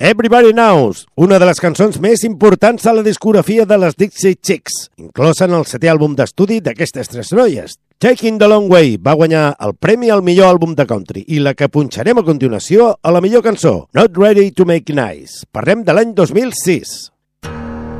Everybody Knows, una de les cançons més importants a la discografia de les Dixie Chicks, inclosa en el 7è àlbum d'estudi d'aquestes tres noies. Taking the Long Way va guanyar el premi al millor àlbum de country i la que punxarem a continuació a la millor cançó, Not Ready to Make Nice. Parlem de l'any 2006.